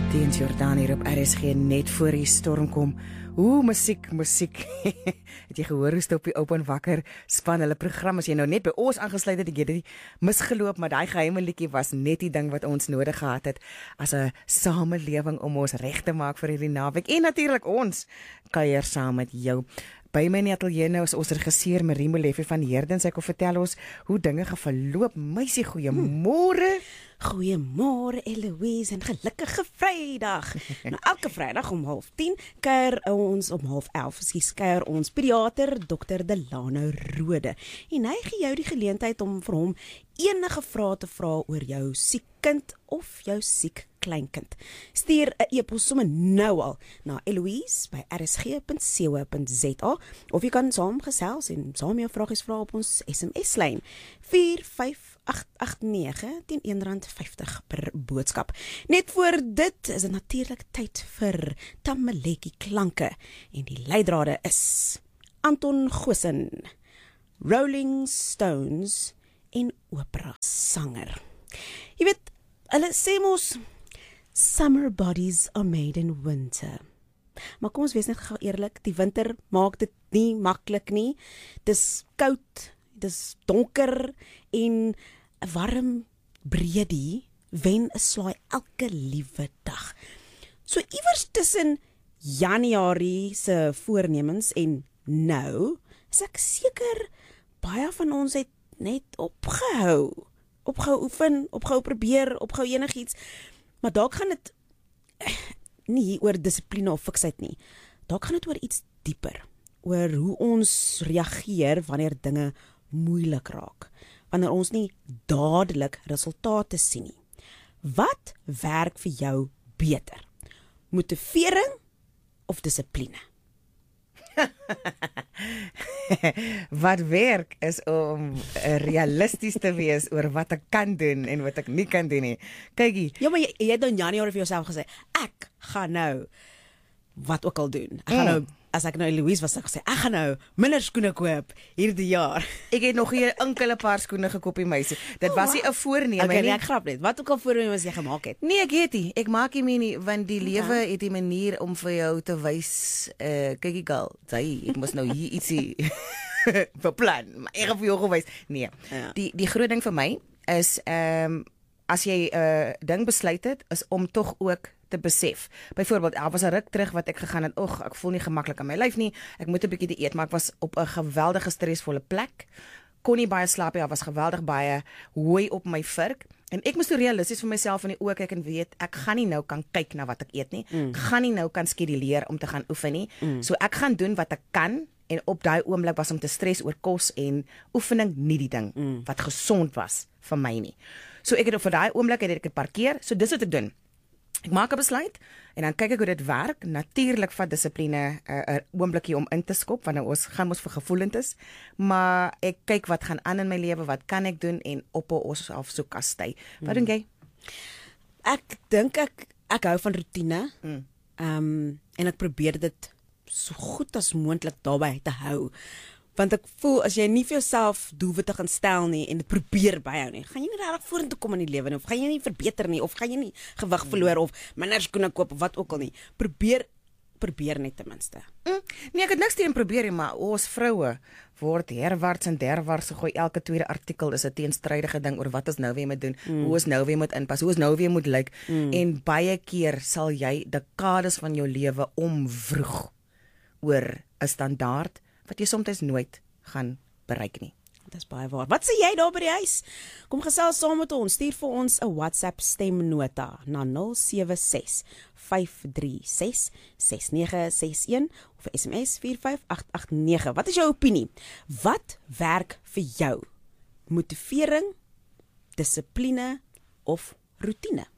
Teens Jordaan hier op RSG net voor die storm kom. Musiek. Het jy gehoor hoe stop die Open Wakker span hulle program? As jy nou net by ons aangesluit het, ek het dit misgeloop, maar daai geheime liedjie was net die ding wat ons nodig gehad het as 'n samelewing om ons reg te maak vir hierdie naweek. En natuurlik ons kuier saam met jou. By my in die ateljee nou is ons regisseur Marie Molefe van Heerden. Sy kom vertel ons hoe dinge verloop. Meisie, goeiemôre. Goeiemôre Eloise en gelukkige Vrydag. Nou elke Vrydag om 10:30 kuier ons om 11:30. Kuier ons pediater Dr. Delano Rode. En hy gee jou die geleentheid om vir hom enige vrae te vra oor jou siek kind of jou siek kleinkind. Stuur 'n e-pos sommer nou al na eloise@rsg.co.za of jy kan saamgesels en saam jou vragies vra op ons SMS-lyn 45889 teen R1.50 per boodskap. Net voor dit is dit natuurlik tyd vir Tamaletjie klanke en die leidrade is Anton Goosen, Rolling Stones en opera sanger. Jy weet, hulle sê mos summer bodies are made in winter. Maar kom ons wees net gou eerlik, die winter maak dit nie maklik nie. Dis koud, dis donker en 'n warm breedie wen 'n slaai elke liewe dag. So iewers tussen Januarie se voornemens en nou, is ek seker baie van ons het net opgehou oefen, opgehou probeer, opgehou enigiets. Maar dalk gaan dit nie hier oor dissipline of fiksheid nie. Dalk gaan dit oor iets dieper, oor hoe ons reageer wanneer dinge moeilik raak, wanneer ons nie dadelik resultate sien nie. Wat werk vir jou beter? Motivering of dissipline? Wat werk is om realisties te wees oor wat ek kan doen en wat ek nie kan doen nie. Kykie. Ja, maar jy het nou in Januarie vir jouself gesê, ek gaan nou wat ook al doen. Ek gaan nou, as ek nou Louise was, ek gesê, ek gaan nou minder skoene koop hierdie jaar. Ek het nog geen enkele paar skoene gekoop, die meisie. Dit was nie 'n voorneme nie. nie. Ek grap net. Wat ook al voornemes jy gemaak het. Nee, ek het nie. Ek maak nie, want die lewe het 'n manier om vir jou te wys, kykie girl, ek moet nou hier ietsie beplan, maar ek het vir jou gewys. Nee. Ja. Die groot ding vir my is as jy 'n ding besluit het, is om tog ook te besef. Byvoorbeeld, daar was 'n ruk terug wat ek gegaan het, ek voel nie gemaklik aan my lyf nie, ek moet 'n bietjie eet, maar ek was op 'n geweldige stresvolle plek, kon nie baie slaap nie, was geweldig baie hooi op my vurk, en ek moes toe realisties vir myself in die oë kyk en weet, ek gaan nie nou kan kyk na wat ek eet nie, ek gaan nie nou kan skeduleer om te gaan oefen nie, so ek gaan doen wat ek kan, en op daai oomblik was om te stres oor kos en oefening nie die ding wat gesond was vir my nie. So ek het op vir daai oomblik het ek dit parkeer, so dis wat ek doen. Ek maak 'n besluit en dan kyk ek hoe dit werk. Natuurlik vat dissipline 'n oombliekie om in te skop, want ons gaan mos vir gevoelens, maar ek kyk wat gaan aan in my lewe, wat kan ek doen en op ons afsoek kastei. Wat dink jy? Ek dink ek hou van roetine. En ek probeer dit so goed as moontlik daarbey te hou. Want ek voel, as jy nie vir jouself doelwitte gaan stel nie, en dit probeer byhou nie, gaan jy nie regtig vorentoe kom in die lewe nie, of gaan jy nie verbeter nie, of gaan jy nie gewig verloor, of minder skoene koop, of wat ook al nie. Probeer net ten minste. Nee, ek het niks teen probeer nie, maar ons vroue word herwaarts en derwaarts gegooi. Elke tweede artikel is 'n teenstrydige ding oor wat ons nou weer moet doen, hoe ons nou weer moet inpas, hoe ons nou weer moet lyk, en baie keer sal jy dekades van jou lewe omvroeg oor 'n standaard wat jy soms nooit gaan bereik nie. Dit is baie waar. Wat sê jy daar by die huis? Kom gesels saam met ons. Stuur vir ons 'n WhatsApp stemnota na 076 536 6961 of SMS 45889. Wat is jou opinie? Wat werk vir jou? Motivering, dissipline of roetine?